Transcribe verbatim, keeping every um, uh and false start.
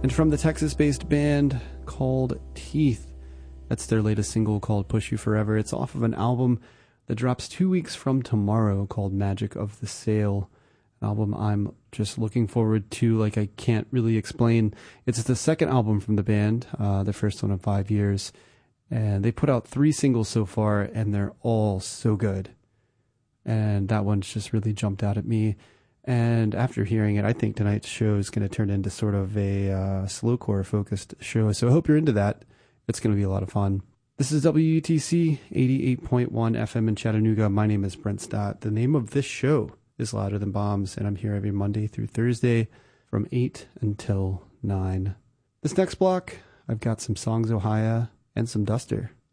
And from the Texas-based band called Teeth, that's their latest single called Push You Forever. It's off of an album that drops two weeks from tomorrow called Magic of the Sail. An album I'm just looking forward to, like I can't really explain. It's the second album from the band, uh, the first one in five years. And they put out three singles so far, and they're all so good. And that one's just really jumped out at me. And after hearing it, I think tonight's show is going to turn into sort of a uh, slowcore-focused show. So I hope you're into that. It's going to be a lot of fun. This is W U T C eighty-eight point one F M in Chattanooga. My name is Brent Stott. The name of this show is Louder Than Bombs, and I'm here every Monday through Thursday from eight until nine. This next block, I've got some Songs Ohio and some Duster.